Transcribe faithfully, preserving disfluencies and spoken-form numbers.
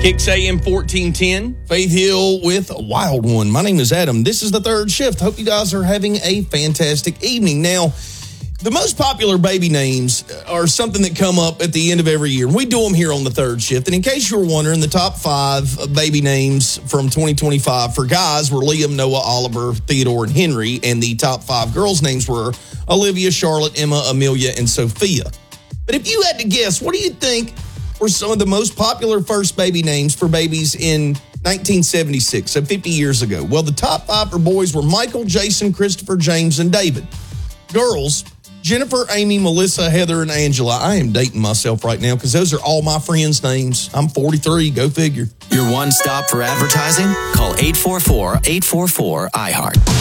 Kicks A M fourteen ten, Faith Hill with a wild one. My name is Adam. This is the third shift. Hope you guys are having a fantastic evening. Now, the most popular baby names are something that come up at the end of every year. We do them here on the third shift. And in case you were wondering, the top five baby names from twenty twenty-five for guys were Liam, Noah, Oliver, Theodore, and Henry. And the top five girls' names were Olivia, Charlotte, Emma, Amelia, and Sophia. But if you had to guess, what do you think were some of the most popular first baby names for babies in nineteen seventy-six, so fifty years ago? Well, the top five for boys were Michael, Jason, Christopher, James, and David. Girls, Jennifer, Amy, Melissa, Heather, and Angela. I am dating myself right now because those are all my friends' names. I'm forty-three. Go figure. Your one stop for advertising? Call eight four four, eight four four, I heart.